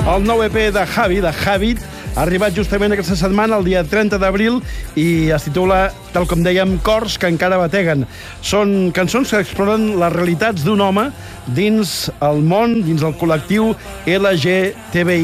El nou EP de Javi, de Javid, ha arribat justament aquesta setmana, el dia 30 d'abril, i es titula, tal com dèiem, Cors que encara bateguen. Són cançons que exploren les realitats d'un home dins el món, dins el col·lectiu LGTBI.